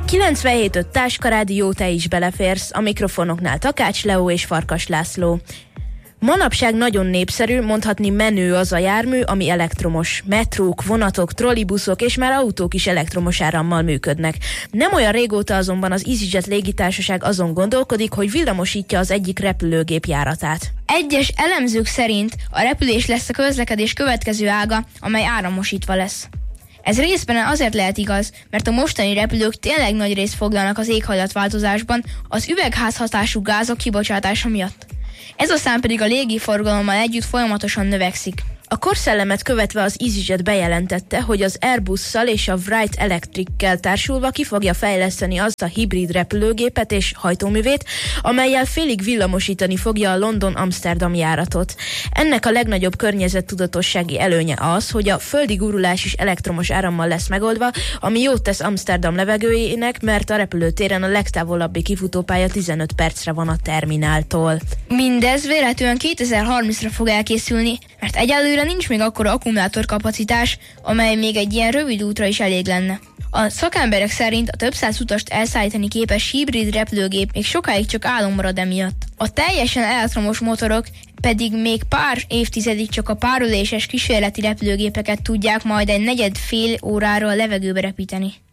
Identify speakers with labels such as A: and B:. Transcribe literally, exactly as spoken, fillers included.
A: kilencvenhét öt Táskarádió, te is beleférsz, a mikrofonoknál Takács Leó és Farkas László. Manapság nagyon népszerű, mondhatni menő az a jármű, ami elektromos. Metrók, vonatok, trollibuszok és már autók is elektromos árammal működnek. Nem olyan régóta azonban az EasyJet légitársaság azon gondolkodik, hogy villamosítja az egyik repülőgép járatát.
B: Egyes elemzők szerint a repülés lesz a közlekedés következő ága, amely áramosítva lesz. Ez részben azért lehet igaz, mert a mostani repülők tényleg nagy részt foglalnak az éghajlatváltozásban az üvegházhatású gázok kibocsátása miatt. Ez a szám pedig a légiforgalommal együtt folyamatosan növekszik.
A: A korszellemet követve az EasyJet bejelentette, hogy az Airbusszal és a Wright Electric-kel társulva ki fogja fejleszteni azt a hibrid repülőgépet és hajtóművét, amellyel félig villamosítani fogja a London-Amsterdam járatot. Ennek a legnagyobb környezettudatossági előnye az, hogy a földi gurulás is elektromos árammal lesz megoldva, ami jót tesz Amsterdam levegőjének, mert a repülőtéren a legtávolabbi kifutópálya tizenöt percre van a termináltól.
B: Mindez véletlenül kétezer-harmincra fog elkészülni, mert egyelőre nincs még akkora akkumulátorkapacitás, amely még egy ilyen rövid útra is elég lenne. A szakemberek szerint a több száz utast elszállítani képes hibrid repülőgép még sokáig csak álom marad emiatt. A teljesen elektromos motorok pedig még pár évtizedig csak a párüléses kísérleti repülőgépeket tudják majd egy negyed fél órára a levegőbe repíteni.